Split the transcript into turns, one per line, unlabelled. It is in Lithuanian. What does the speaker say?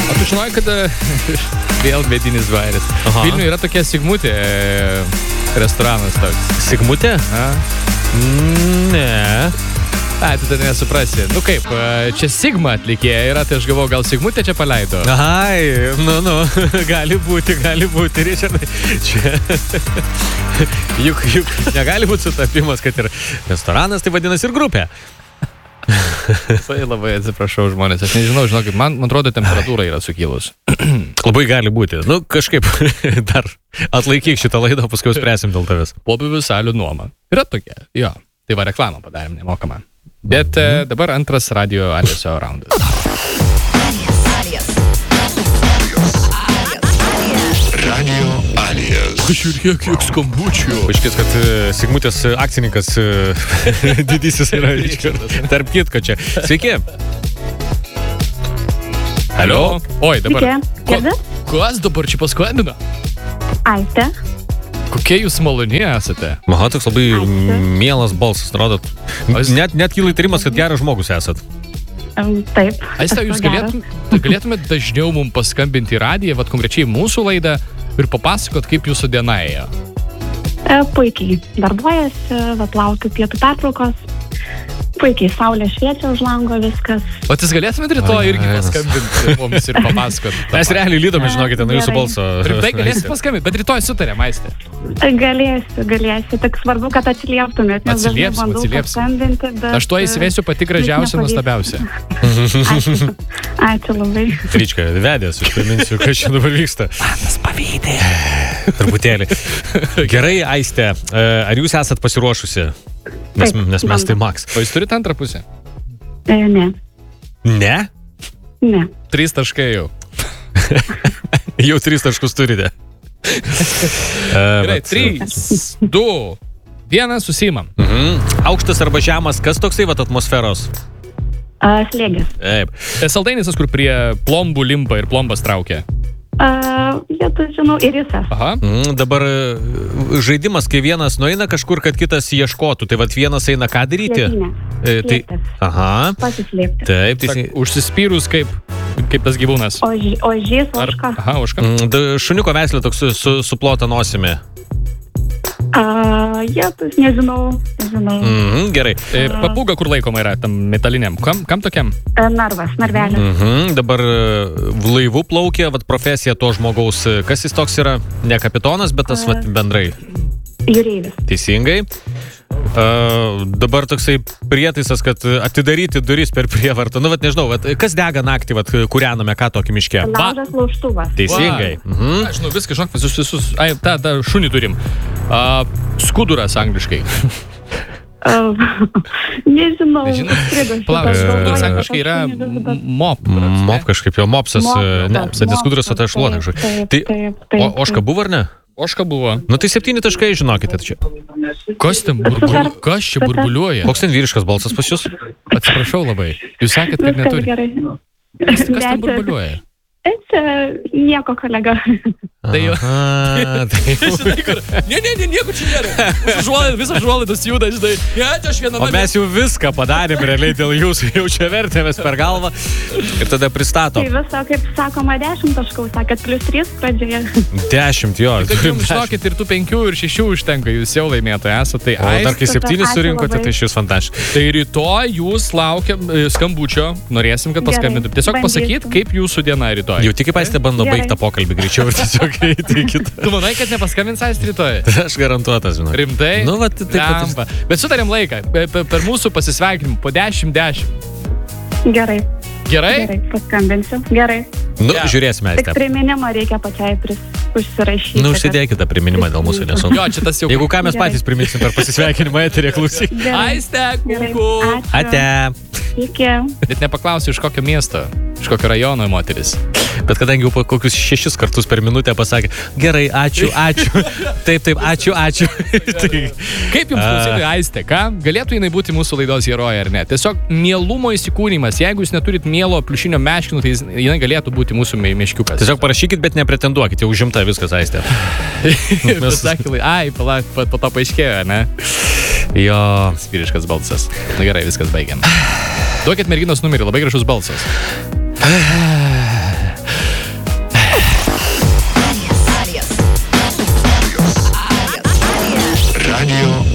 O tu žinojai, kad vėl medinis vairis. Vilniuje yra tokia Sigmutė restoranas toks.
Sigmutė? Ne.
Ai, tu tai nesuprasi. Nu kaip, čia Sigma atlikėja yra, tai aš galvoju, gal Sigmutė čia paleido.
Ai, gali būti, Richardai. Čia. Juk negali būti sutapimas, kad ir restoranas, tai vadinasi ir grupė.
Tai labai atsiprašau žmonės, aš nežinau, žinokit, man atrodo, temperatūra yra sukilus.
Labai gali būti. Nu, kažkaip dar atlaikyk šitą laidą, paskui spręsim dėl tavęs.
Pobūvių salių nuoma. Yra tokia, jo. Tai va reklamą padarėm, nemokamą. Bet dabar antras Radio Aliasio raundas.
Radio Alias.
Žiūrėk, kiek skambučių.
Paaiškės, kad Sigmutės akcininkas didysis yra tarp kitko čia. Sveiki. Alio.
Oi, dabar.
Sveiki.
Kas dabar čia paskambino?
Aiste.
Kokie jūs maloni esate?
Maha, toks labai mielas balsas, atrodo. Net kyla įtarimas, kad geras žmogus esat.
Taip.
Aiste, jūs galėtumėt dažniau mums paskambinti į radiją, vat konkrečiai mūsų laidą, ir papasakot, kaip jūsų diena ėjo.
Puikiai. Darbuojasi, laukiu pietų pertraukos. Puikiai, saulė šviečia už lango, viskas.
O jūs galėtumėt rytoj irgi paskambinti mums ir papasakot?
Mes realiai lydome, žinokite, nuo jūsų balso.
Rimtai galėsit paskambinti, bet rytoj sutarėm, Aiste.
Galėsiu. Tik svarbu, kad atsilieptumėt.
Atsiliepsim. Aš tuo įsivesiu pati gražiausia, nuostabiausia.
Ačiū labai.
Trička, vedęs, aš priminsiu, kas čia dabar vyksta.
Manas pavydė.
Truputėlį. Gerai, Aiste, ar jūs esat pasiruošusi? Nes mes tai Max.
O jūs turite antrą pusę?
Ne.
Ne?
Ne.
3 taškai jau.
Jau 3 taškus turite.
Gerai, 3, 2, 1, susimam.
Aukštas arba žemas, kas toksai vat atmosferos?
Slėgis.
Taip.
Saldainis, kur prie plombų limpa ir plombas traukia.
Vietų žinau, irisas.
Aha.
Dabar žaidimas, kai vienas nueina kažkur, kad kitas ieškotų. Tai vat vienas eina ką daryti?
Slėptis.
Aha.
Pasislėpti.
Taip, teisingai.
Užsispyrus kaip tas gyvūnas.
Ožys, ožka.
Aha, ožka.
Šuniuko veislė toks suplota nosimi.
Jėtus, nežinau.
Gerai.
Papūga, kur laikoma yra, tam metaliniam. Kam tokiam?
Narvas, narvelis.
Dabar laivu plaukia, vat profesija to žmogaus. Kas jis toks yra? Ne kapitonas, bet tas vat bendrai.
Jūreivis.
Teisingai. Dabar toksai prietaisas, kad atidaryti duris per prievartą. Nu, vat nežinau, vat, kas dega naktį, vat, kūrename ką tokį miške?
Laužas laužtuvas.
Teisingai.
Aš žinau, viską, žinok, visus. Ai, tą šunį turim. Skuduras angliškai.
Nežinau.
Palauk, skuduras angliškai yra mop.
Mop kažkaip jo, mopsas. Ne, skuduras, o tai šluota. O ožka buvo ar ne?
Ožka buvo.
Nu tai 7 taškai, žinokite čia.
Kas čia burbuliuoja?
Koks ten vyriškas balsas pas jūs?
Atsiprašau labai. Jūs sakėt, kad neturi. Kas ten burbuliuoja?
Nieko, kolega.
Tai jau. Ne, nieko čia nėra. Visas žuolaidas juda, žinai. Aš viename.
O mes jau viską padarėm realiai dėl jūsų, jau čia vertėmės per galvą ir tada pristatom.
Tai viso, kaip sakoma, 10 taškų, sakėt, +3 pradžioje.
10, jo.
Tai jums žinokit, ir tų 5 ir 6 užtenka, jūs jau laimėtojai esate.
O dar kai 7 surinkote, tai šis fantastiškai.
Tai rytoj jūs laukiam skambučio, norėsim, kad paskambintų. Tiesiog pasakyt, kaip jūsų diena rytoj.
Jau tik kaip Aistė bando baigti tą pokalbį greičiau ir tiesiog eiti į kitą.
Tu manai, kad nepaskambins Aistė rytoj?
Aš garantuotas, žinau.
Rimtai?
Nu, va, taip.
Bet sutarėm laiką, per mūsų pasisveikinimą, po 10.
Gerai?
Gerai,
paskambinsiu. Gerai.
Nu, žiūrėsime, Aistė.
Tik priminimą reikia pačiai užsirašyti.
Nu, užsidėkite priminimą dėl mūsų nesunku.
Jo, čia tas jau.
Jeigu ką, mes patys priminsim per pasisveikinimą eterį, klausyk.
Aistė, kuku.
Ate.
Iki.
Bet nepaklausiu, iš kokio miesto, iš kokio rajono moteris.
Bet kadangi jau kokius 6 kartus per minutę pasakė, gerai, ačiū. Taip, ačiū. Tai...
Kaip jums klausyti, Aistė, ką? Galėtų jinai būti mūsų laidos herojė ar ne? Tiesiog mielumo įsikūnymas. Jeigu jūs neturit mielo pliušinio meškinų, tai jinai galėtų būti mūsų meškiukas.
Tiesiog parašykit, bet nepretenduokit, jau užimta viskas, Aistė.
Pasakylai, palauk, po to paaiškėjo, ne?
Jo.
Vyriškas balsas. Na gerai, viskas baigiam. Duokit merginos numerį, labai gražus balsas.
Radio